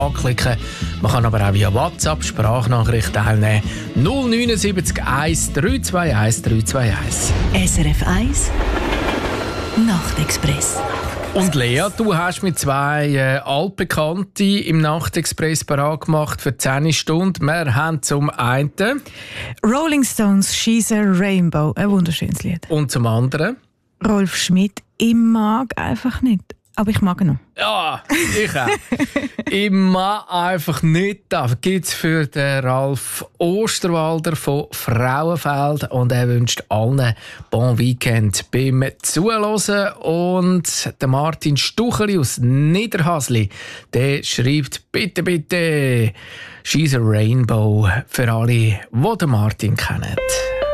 anklicken. Man kann aber auch via WhatsApp Sprachnachricht teilnehmen. 079 1 321 321. SRF 1 Nachtexpress. Und Lea, du hast mit zwei Altbekannte im Nachtexpress parat gemacht für 10 Stunden. Wir haben zum einen Rolling Stones, She's a Rainbow. Ein wunderschönes Lied. und zum anderen. Rolf Schmidt, ich mag einfach nicht. Aber ich mag ihn noch. Ja, ich auch. Ich mag einfach nicht. Da gibt es für den Ralf Osterwalder von Frauenfeld und er wünscht allen Bon Weekend beim Zuhören. Und der Martin Stucheli aus Niederhasli, der schreibt bitte, bitte She's a Rainbow für alle, die den Martin kennen.